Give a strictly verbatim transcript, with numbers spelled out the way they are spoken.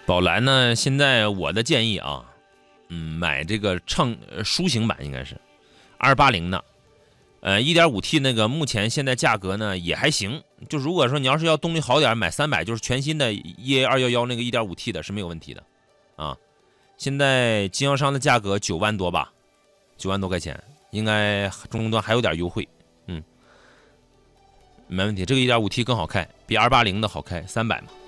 宝来呢，现在我的建议啊，嗯，买这个畅呃抒行版应该是二八零的，呃 一点五 T 那个目前现在价格呢也还行，就如果说你要是要动力好点，买三百就是全新的 E A 二一一那个 一点五 T 的是没有问题的啊。现在经销商的价格九万多吧，九万多块钱，应该终端还有点优惠，嗯，没问题。这个 一点五 T 更好开，比二八零的好开，三百嘛。